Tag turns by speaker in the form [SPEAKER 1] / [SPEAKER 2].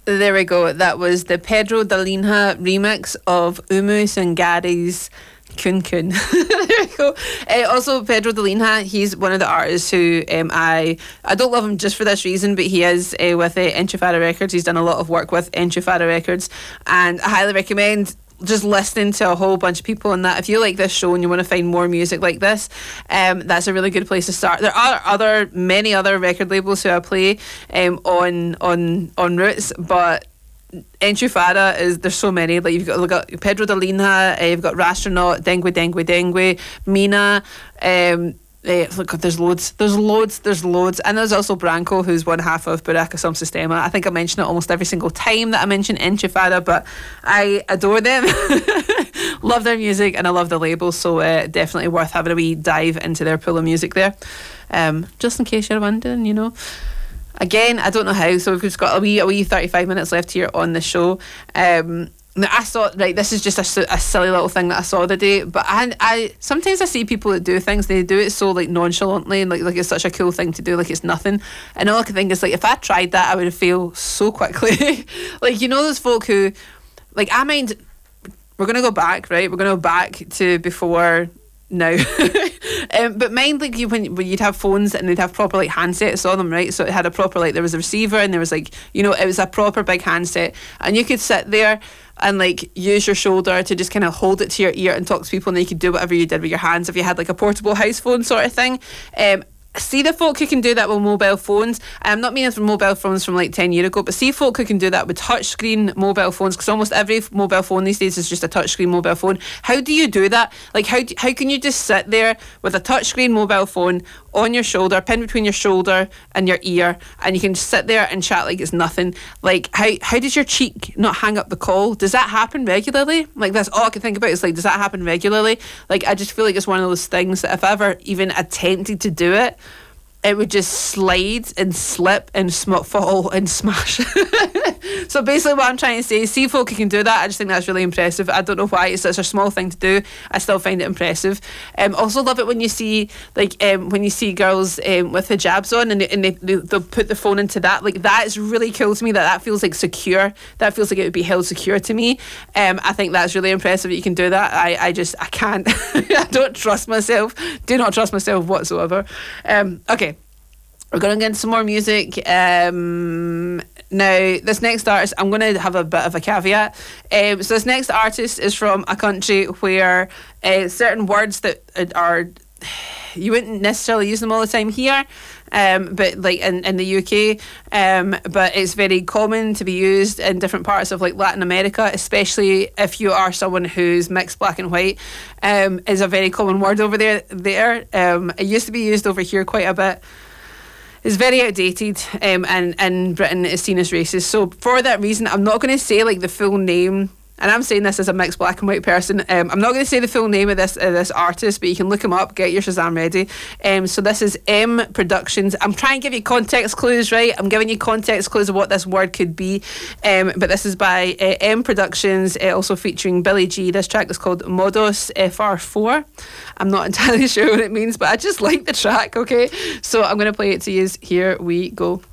[SPEAKER 1] There we go. That was the Pedro Dalinha remix of Umu Sangari's Kun Kun. There we go. Also, Pedro Dalinha, he's one of the artists who I don't love him just for this reason, but he is with Enchufada Records. He's done a lot of work with Enchufada Records, and I highly recommend just listening to a whole bunch of people on that. If you like this show and you want to find more music like this, that's a really good place to start. There are many other record labels who I play on Roots, but Enchufada there's so many. Like you've got Pedro Dalinha, you've got Rastronaut, Dengue, Mina. Look, there's loads, and there's also Branco, who's one half of Buraka Som Sistema. I think I mention it almost every single time that I mention Enchufada, but I adore them. Love their music, and I love the label, so definitely worth having a wee dive into their pool of music there. Just in case you're wondering, you know. Again, I don't know how, so we've just got a wee 35 minutes left here on the show. Now I thought, right, this is just a silly little thing that I saw today, but I sometimes I see people that do things, they do it so like nonchalantly, and like it's such a cool thing to do, like it's nothing. And all I can think is, like, if I tried that, I would fail so quickly. Like, you know, those folk who, like, I mind, we're gonna go back, right? We're gonna go back to before now. But mind, like, when you'd have phones and they'd have proper like handsets on them, right? So it had a proper, like, there was a receiver and there was, like, you know, it was a proper big handset, and you could sit there and like use your shoulder to just kind of hold it to your ear and talk to people, and then you could do whatever you did with your hands if you had like a portable house phone sort of thing. See the folk who can do that with mobile phones. I'm not meaning for mobile phones from like 10 years ago, but see folk who can do that with touchscreen mobile phones, because almost every mobile phone these days is just a touchscreen mobile phone. How do you do that? Like, how can you just sit there with a touchscreen mobile phone on your shoulder, pinned between your shoulder and your ear, and you can just sit there and chat like it's nothing? Like, how does your cheek not hang up the call? Does that happen regularly? Like, that's all I can think about is, like, does that happen regularly? Like, I just feel like it's one of those things that if I ever even attempted to do it, it would just slide and slip and fall and smash. So basically what I'm trying to say is, see folk who can do that, I just think that's really impressive. I don't know why, it's such a small thing to do. I still find it impressive. Also love it when you see, like, when you see girls with hijabs on and they'll put the phone into that. Like, that is really cool to me. That feels like secure. That feels like it would be held secure to me. I think that's really impressive that you can do that. I can't. I don't trust myself. Do not trust myself whatsoever. Okay. We're going to get into some more music. Now, this next artist, I'm going to have a bit of a caveat. So this next artist is from a country where certain words that are, you wouldn't necessarily use them all the time here, but like in the UK, but it's very common to be used in different parts of like Latin America, especially if you are someone who's mixed black and white. Is a very common word over there. It used to be used over here quite a bit. It's very outdated, and Britain is seen as racist. So for that reason, I'm not going to say like the full name, and I'm saying this as a mixed black and white person. I'm not going to say the full name of this artist, but you can look him up, get your Shazam ready. So this is M Productions. I'm trying to give you context clues, right? I'm giving you context clues of what this word could be. But this is by M Productions, also featuring Billy G. This track is called Modos FR4. I'm not entirely sure what it means, but I just like the track, okay? So I'm going to play it to you. Here we go.